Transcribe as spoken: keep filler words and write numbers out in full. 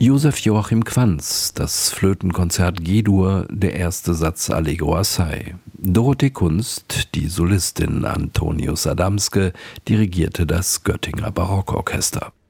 Josef Joachim Quanz, das Flötenkonzert G-Dur, der erste Satz Allegro assai. Dorothee Kunst, die Solistin Antonius Adamske, dirigierte das Göttinger Barockorchester.